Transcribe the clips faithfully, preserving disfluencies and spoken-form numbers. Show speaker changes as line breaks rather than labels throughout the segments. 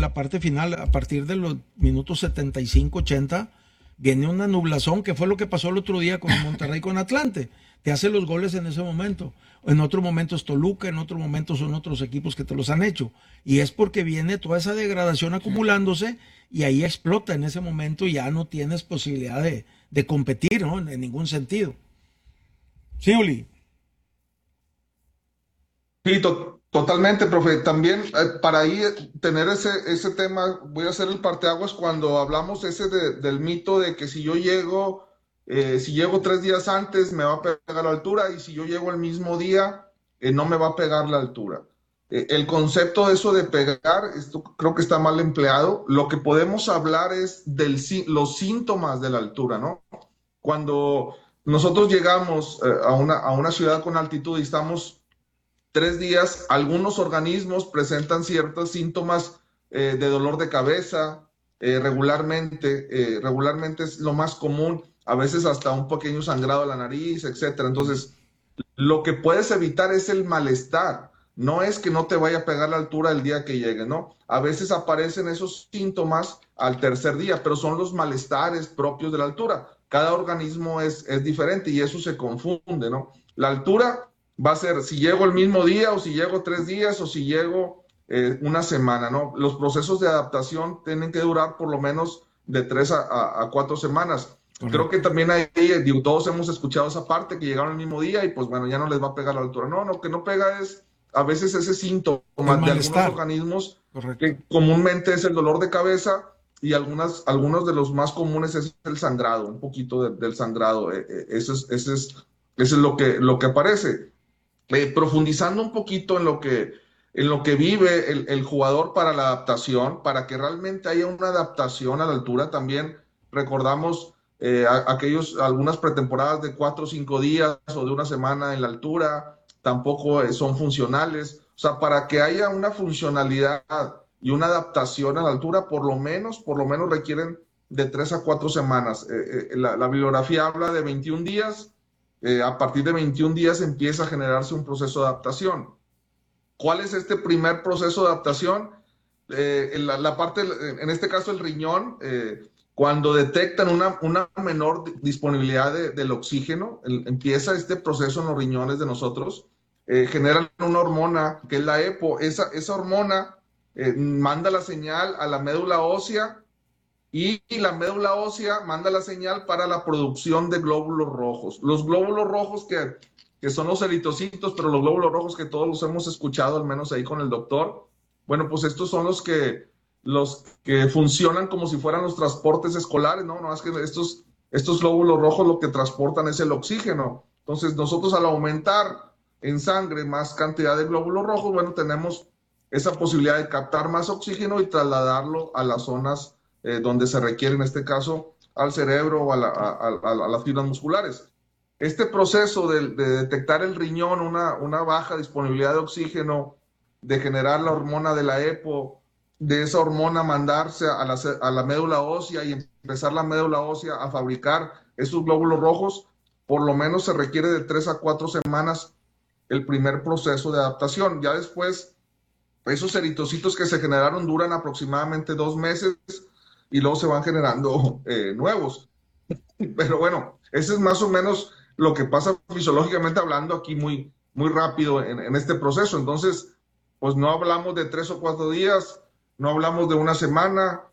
la parte final, a partir de los minutos setenta y cinco, ochenta, viene una nublazón, que fue lo que pasó el otro día con Monterrey, con Atlante. Te hace los goles en ese momento. En otro momento es Toluca, en otro momento son otros equipos que te los han hecho. Y es porque viene toda esa degradación acumulándose y ahí explota en ese momento y ya no tienes posibilidad de, de competir, ¿no? En, en ningún sentido. Sí, Uli.
Sí, to- totalmente, profe. También eh, para ahí eh, tener ese, ese tema, voy a hacer el parteaguas cuando hablamos ese de- del mito de que si yo llego, eh, si llego tres días antes me va a pegar la altura y si yo llego el mismo día eh, no me va a pegar la altura. Eh, el concepto de eso de pegar, esto creo que está mal empleado. Lo que podemos hablar es de los síntomas de la altura, ¿no? Cuando nosotros llegamos eh, a una, a una ciudad con altitud y estamos tres días, algunos organismos presentan ciertos síntomas eh, de dolor de cabeza eh, regularmente, eh, regularmente es lo más común, a veces hasta un pequeño sangrado de la nariz, etcétera. Entonces, lo que puedes evitar es el malestar. No es que no te vaya a pegar la altura el día que llegue, ¿no? A veces aparecen esos síntomas al tercer día, pero son los malestares propios de la altura. Cada organismo es, es diferente y eso se confunde, ¿no? La altura va a ser si llego el mismo día o si llego tres días o si llego eh, una semana, ¿no? Los procesos de adaptación tienen que durar por lo menos de tres a, a, a cuatro semanas. Creo que
Correcto.
también ahí, digo, todos hemos escuchado esa parte, que llegaron el mismo día y pues bueno, ya no les va a pegar la altura. No, lo que no pega es a veces ese
El
síntoma de algunos
malestar.
organismos
Correcto.
que comúnmente es el dolor de cabeza y algunas, algunos de los más comunes es el sangrado, un poquito de, del sangrado. Eh, eh, eso es, eso es, eso es lo, que, lo que aparece. Eh, profundizando un poquito en lo que, en lo que vive el, el jugador para la adaptación, para que realmente haya una adaptación a la altura, también recordamos eh, a, aquellos, algunas pretemporadas de cuatro o cinco días o de una semana en la altura, tampoco eh, son funcionales. O sea, para que haya una funcionalidad y una adaptación a la altura, por lo menos, por lo menos requieren de tres a cuatro semanas. Eh, eh, la, la bibliografía habla de veintiún días, eh, a partir de veintiún días empieza a generarse un proceso de adaptación. ¿Cuál es este primer proceso de adaptación? Eh, en la, la, parte, en este caso el riñón, eh, cuando detectan una, una menor disponibilidad de, del oxígeno, el, empieza este proceso en los riñones de nosotros, eh, generan una hormona que es la EPO, esa, esa hormona eh, manda la señal a la médula ósea y la médula ósea manda la señal para la producción de glóbulos rojos. Los glóbulos rojos que, que son los eritrocitos, pero los glóbulos rojos que todos los hemos escuchado, al menos ahí con el doctor, bueno, pues estos son los que, los que funcionan como si fueran los transportes escolares, ¿no? No es que estos, estos glóbulos rojos lo que transportan es el oxígeno. Entonces nosotros al aumentar en sangre más cantidad de glóbulos rojos, bueno, tenemos esa posibilidad de captar más oxígeno y trasladarlo a las zonas eh, donde se requiere, en este caso, al cerebro o a, la, a, a, a las fibras musculares. Este proceso de, de detectar el riñón, una, una, baja disponibilidad de oxígeno, de generar la hormona de la EPO, de esa hormona mandarse a la, a la médula ósea y empezar la médula ósea a fabricar esos glóbulos rojos, por lo menos se requiere de tres a cuatro semanas el primer proceso de adaptación. Ya después, esos eritrocitos que se generaron duran aproximadamente dos meses y luego se van generando eh, nuevos. Pero bueno, ese es más o menos lo que pasa fisiológicamente hablando aquí muy, muy rápido en, en este proceso. Entonces, pues no hablamos de tres o cuatro días, no hablamos de una semana,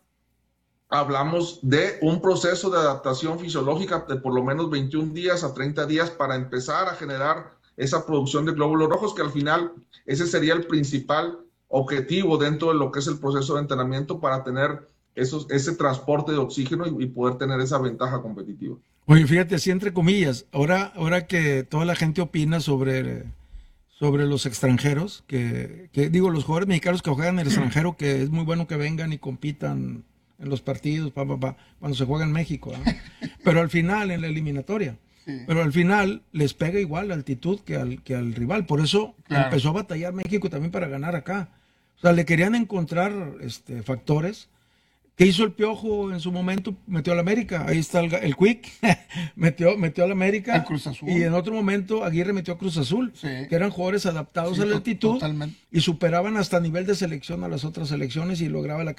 hablamos de un proceso de adaptación fisiológica de por lo menos veintiún días a treinta días para empezar a generar esa producción de glóbulos rojos, que al final ese sería el principal objetivo dentro de lo que es el proceso de entrenamiento para tener esos, ese transporte de oxígeno y, y poder tener esa ventaja competitiva.
Oye, fíjate, así entre comillas, ahora, ahora que toda la gente opina sobre, sobre los extranjeros, que, que digo, los jugadores mexicanos que juegan en el extranjero, que es muy bueno que vengan y compitan en los partidos, pa, pa, pa, cuando se juega en México, ¿eh? Pero al final, en la eliminatoria,
Sí,
pero al final les pega igual la altitud que al, que al rival, por eso
claro.
empezó a batallar México también para ganar acá. O sea, le querían encontrar este, factores. ¿Qué hizo el Piojo en su momento? Metió al América, ahí está el, el Quick, metió, metió al
El
América
Cruz Azul.
y en otro momento Aguirre metió a Cruz Azul,
Sí,
que eran jugadores adaptados
sí,
a la
to-
altitud
totalmente.
y superaban hasta nivel de selección a las otras selecciones y lograba la